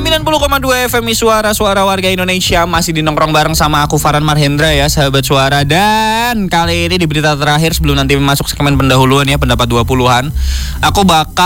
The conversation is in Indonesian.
90,2 FM Suara Warga Indonesia. Masih di nongkrong bareng sama aku Farhan Marhendra ya sahabat suara. Dan kali ini di berita terakhir sebelum nanti masuk segmen pendahuluan ya, pendapat 20-an, aku bakal